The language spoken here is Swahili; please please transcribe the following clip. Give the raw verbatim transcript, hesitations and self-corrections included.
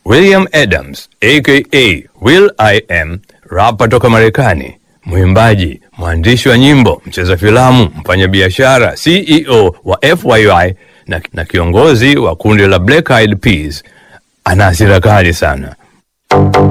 William Adams aka Will I Am, rapa toka Marekani, mwimbaji, mwandishi wa nyimbo, mcheza filamu, mfanyabiashara, C E O wa F Y Y na, na kiongozi wa kundi la Black Eyed Peas, ana hasira kali sana.